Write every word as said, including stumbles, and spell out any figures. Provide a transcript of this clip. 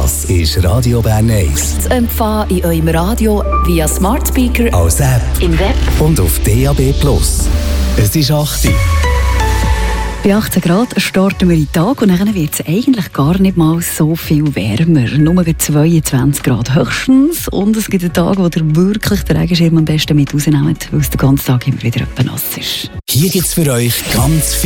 Das ist Radio Bern eins. Zu empfangen in eurem Radio via Smart Speaker, als App im Web und auf D A B plus. Es ist acht Uhr. Bei achtzehn Grad starten wir in den Tag und dann wird es eigentlich gar nicht mal so viel wärmer. Nur zweiundzwanzig Grad höchstens. Und es gibt einen Tag, wo ihr wirklich den Regenschirm am besten mit rausnehmt, weil es den ganzen Tag immer wieder nass ist. Hier gibt es für euch ganz viel